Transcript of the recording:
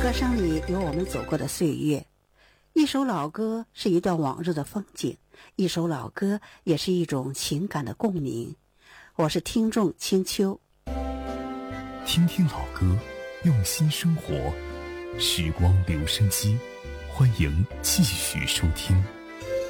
歌声里有我们走过的岁月，一首老歌是一段往日的风景，一首老歌也是一种情感的共鸣。我是听众青秋， 听听老歌，用心生活，时光留声机，欢迎继续收听。